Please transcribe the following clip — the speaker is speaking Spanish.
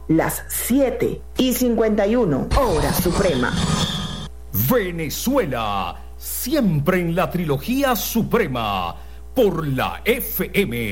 las 7:51, hora suprema. Venezuela, siempre en la trilogía suprema, por la FM